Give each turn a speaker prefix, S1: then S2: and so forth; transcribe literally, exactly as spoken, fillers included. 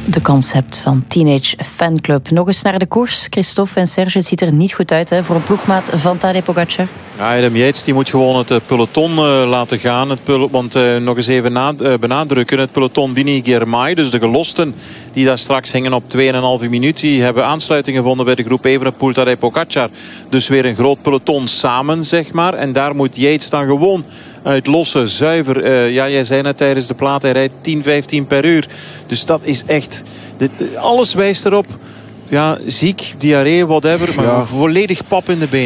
S1: de concept van Teenage Fanclub. Nog eens naar de koers. Christophe en Serge, het ziet er niet goed uit hè, voor een ploegmaat van Tadej Pogacar.
S2: Ja, Adam Yates die moet gewoon het peloton uh, laten gaan. Het pelo- want uh, nog eens even na- uh, benadrukken. Het peloton Bini Girmay, dus de gelosten die daar straks hingen op twee komma vijf minuut. Die hebben aansluiting gevonden bij de groep Evenepoel, Tadej Pogacar. Dus weer een groot peloton samen, zeg maar. En daar moet Yates dan gewoon uit losse, zuiver. Uh, ja, jij zei net tijdens de plaat, hij rijdt tien, vijftien per uur. Dus dat is echt... Dit, alles wijst erop. Ja, ziek, diarree, whatever. Maar ja. Volledig pap in de benen.